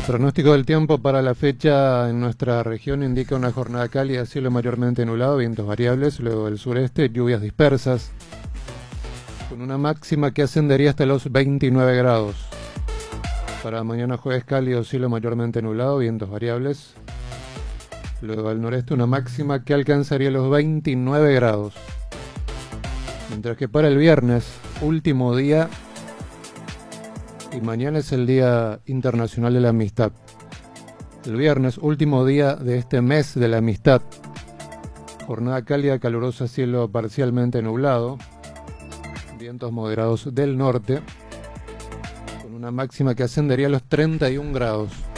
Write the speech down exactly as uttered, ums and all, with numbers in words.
Pronóstico del tiempo para la fecha en nuestra región indica una jornada cálida, cielo mayormente nublado, vientos variables, luego del sureste, lluvias dispersas, con una máxima que ascendería hasta los veintinueve grados. Para mañana jueves cálido, cielo mayormente nublado, vientos variables, luego del noreste una máxima que alcanzaría los veintinueve grados. Mientras que para el viernes, último día, y mañana es el Día Internacional de la Amistad. El viernes, último día de este mes de la amistad. Jornada cálida, calurosa, cielo parcialmente nublado. Vientos moderados del norte. Con una máxima que ascendería a los treinta y un grados.